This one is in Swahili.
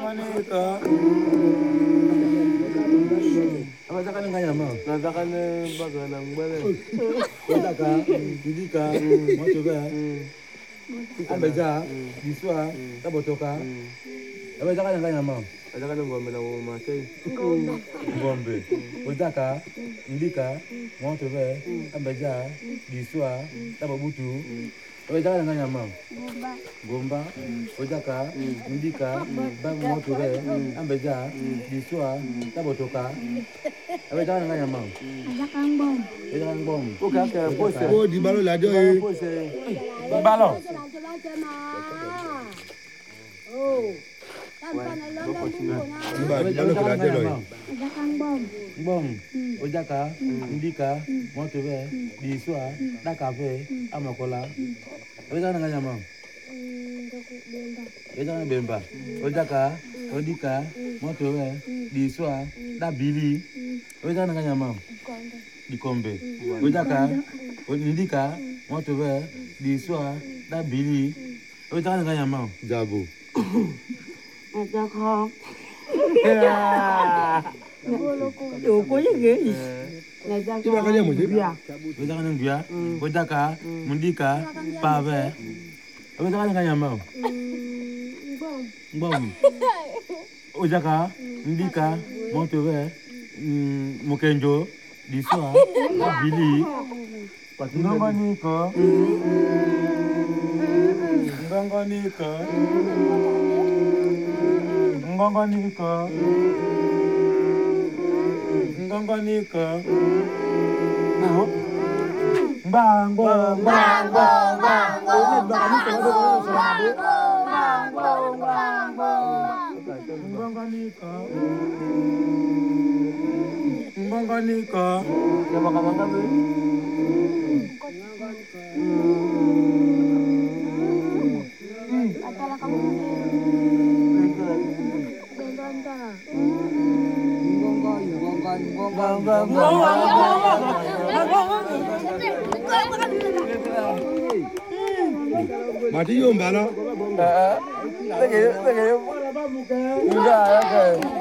Abazaka nganya mama. Nazaka ne bagana mbele. Ozaka, ndika, motobe. Ambeja, biswa, tabotoka. Abazaka nganya mama. Nazaka ne ngombe na Masai. Ngombe. Ozaka, ndika, motobe. Ambeja, biswa, tabobutu. Abazaka nganya mama. Gomba, Ozaka, ndika, motobe. Ambeja, biswa, tabotoka. Abazaka nganya mama. Okay, okay, pose. Oh, di balo la jo e. Pose. Balo. Ba di balo la jo lo. Bom, Ojaka, Ndika, Motobe, Biswa, Dakape, Amakola. Ojaka nganya mama. Ojaka Bemba. Ojaka, Odika, Motobe, Biswa, Dabili. Ojaka nganya mama. Dikombe. Ojaka, Ndika, Motobe, Biswa, Dabili. Ojaka nganya mama. Jabo. Tiba kali mo je. Ojaka ngambia. Ojaka, Mundika, Pave. Ojaka nganya mama. Bom. Ojaka, Ndika, Motobe, Mukenjo, Biswa, Dabili. Ngongoniko. Ngongoniko. Ngongoniko. Ngongoniko. Now. Bango, bango, bango. Ngongoniko. Ngongoniko. Ya makamanga be. Mati yo mbalo. Lagi. Udah, oke.